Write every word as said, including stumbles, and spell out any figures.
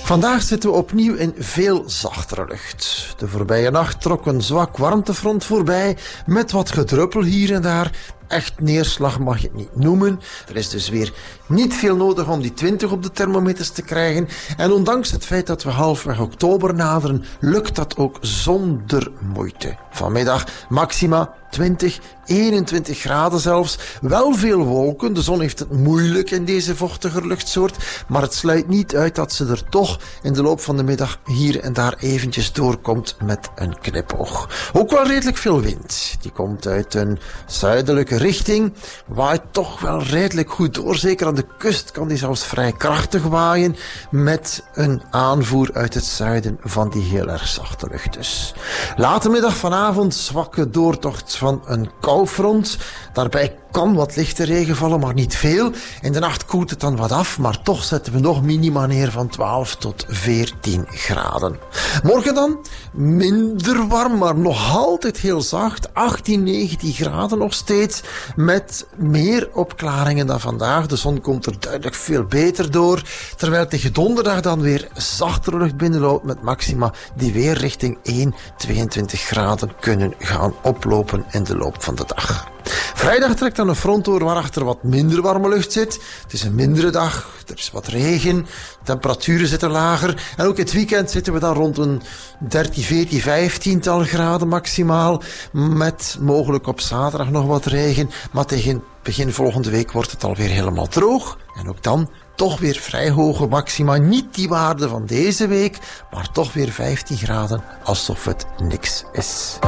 Vandaag zitten we opnieuw in veel zachtere lucht. De voorbije nacht trok een zwak warmtefront voorbij met wat gedruppel hier en daar. Echt neerslag mag je het niet noemen. Er is dus weer niet veel nodig om die twintig op de thermometers te krijgen. En ondanks het feit dat we halfweg oktober naderen, lukt dat ook zonder moeite. Vanmiddag maxima twintig, eenentwintig graden zelfs. Wel veel wolken, de zon heeft het moeilijk in deze vochtige luchtsoort. Maar het sluit niet uit dat ze er toch in de loop van de middag hier en daar eventjes doorkomt met een knipoog. Ook wel redelijk veel wind. Die komt uit een zuidelijke richting, waait toch wel redelijk goed door. Zeker aan de kust kan die zelfs vrij krachtig waaien met een aanvoer uit het zuiden van die heel erg zachte lucht dus. Late middag vanavond zwakke doortocht van een koufront. Daarbij kan wat lichte regen vallen, maar niet veel. In de nacht koelt het dan wat af, maar toch zetten we nog minima neer van twaalf tot veertien graden. Morgen dan minder warm, maar nog altijd heel zacht. achttien, negentien graden nog steeds, met meer opklaringen dan vandaag. De zon komt er duidelijk veel beter door, terwijl tegen donderdag dan weer zachtere lucht binnenloopt met maxima die weer richting één, tweeëntwintig graden kunnen gaan oplopen in de loop van de dag. Vrijdag trekt dan een front door waarachter wat minder warme lucht zit. Het is een mindere dag, er is wat regen, temperaturen zitten lager. En ook het weekend zitten we dan rond een dertien, veertien, vijftiental graden maximaal. Met mogelijk op zaterdag nog wat regen. Maar tegen begin volgende week wordt het alweer helemaal droog. En ook dan toch weer vrij hoge maxima. Niet die waarde van deze week, maar toch weer vijftien graden, alsof het niks is.